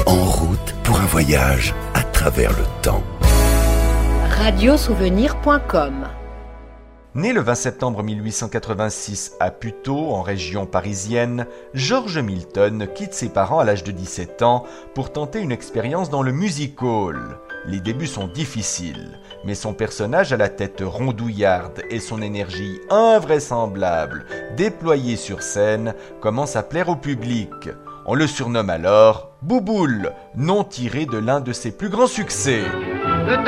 En route pour un voyage à travers le temps. Radiosouvenir.com. Né le 20 septembre 1886 à Puteaux, en région parisienne, George Milton quitte ses parents à l'âge de 17 ans pour tenter une expérience dans le music-hall. Les débuts sont difficiles, mais son personnage à la tête rondouillarde et son énergie invraisemblable déployée sur scène commencent à plaire au public. On le surnomme alors Bouboule, nom tiré de l'un de ses plus grands succès.